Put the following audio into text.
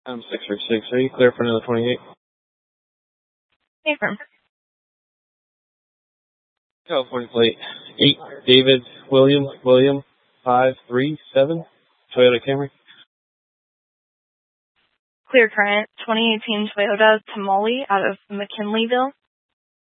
I'm 636. Are you clear for another 28? Affirm. California plate 8 David William 537 Toyota Camry. Clear current 2018 Toyota Tamale out of McKinleyville.